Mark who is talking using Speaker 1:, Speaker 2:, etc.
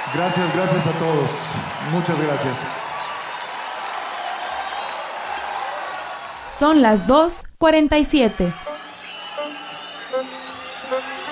Speaker 1: Gracias a todos. Muchas gracias.
Speaker 2: Son las 2:47.